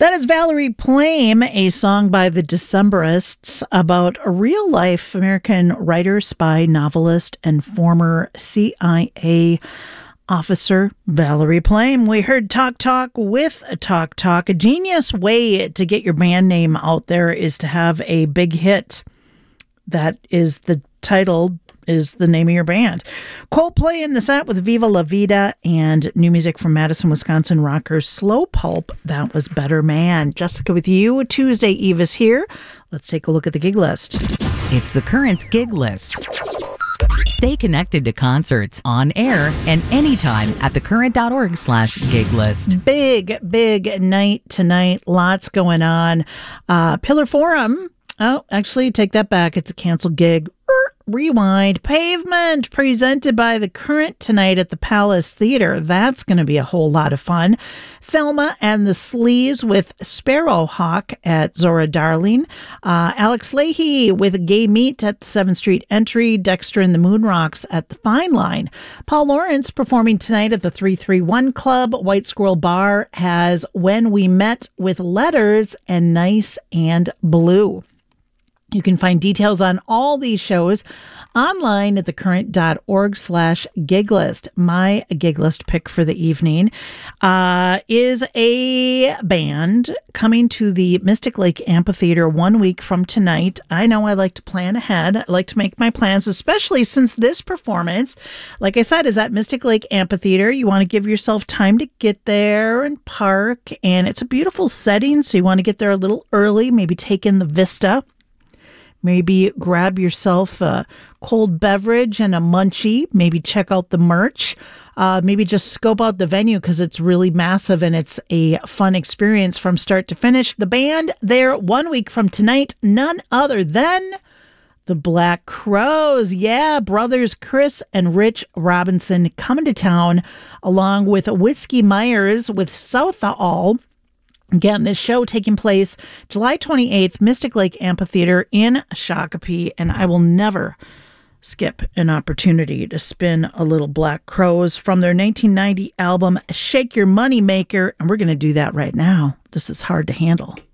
That is Valerie Plame, a song by the Decemberists about a real-life American writer, spy, novelist, and former CIA officer Valerie Plame. We heard Talk Talk with Talk Talk. A genius way to get your band name out there is to have a big hit. That is the title, is the name of your band. Coldplay in the set with Viva La Vida, and new music from Madison, Wisconsin rockers Slow Pulp. That was Better Man. Jessica with you. Tuesday Eve is here. Let's take a look at the gig list. It's the Currents gig list. Stay connected to concerts on air and anytime at thecurrent.org/gig list. Big night tonight. Lots going on. Pillar Forum. Oh, actually, take that back. It's a canceled gig. Rewind. Pavement, presented by The Current tonight at the Palace Theater. That's going to be a whole lot of fun. Thelma and the Sleaze with Sparrowhawk at Zora Darling. Alex Leahy with Gay Meat at the 7th Street Entry. Dexter and the Moonrocks at the Fine Line. Paul Lawrence performing tonight at the 331 Club. White Squirrel Bar has When We Met with Letters and Nice and Blue. You can find details on all these shows online at thecurrent.org/gig list. My gig list pick for the evening is a band coming to the Mystic Lake Amphitheater 1 week from tonight. I know I like to plan ahead. I like to make my plans, especially since this performance, like I said, is at Mystic Lake Amphitheater. You want to give yourself time to get there and park, and it's a beautiful setting, so you want to get there a little early, maybe take in the vista. Maybe grab yourself a cold beverage and a munchie. Maybe check out the merch. Maybe just scope out the venue because it's really massive and it's a fun experience from start to finish. The band there 1 week from tonight, none other than the Black Crowes. Yeah, brothers Chris and Rich Robinson coming to town along with Whiskey Myers with Southall. Again, this show taking place July 28th, Mystic Lake Amphitheater in Shakopee, and I will never skip an opportunity to spin a little Black Crowes from their 1990 album, Shake Your Money Maker, and we're going to do that right now. This is Hard to Handle.